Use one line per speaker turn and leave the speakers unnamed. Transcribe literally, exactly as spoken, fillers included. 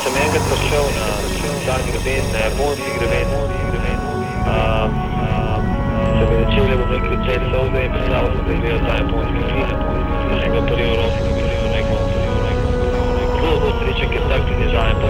sem enkrat prišel na ta greben, na japonski greben, um, se mi začeli bom rekel celi solze in predstavil sem, da gledal ta japonski film, da sem ga prvi v roki, da bi rekel, zelo bo srečen, ker tak dizajn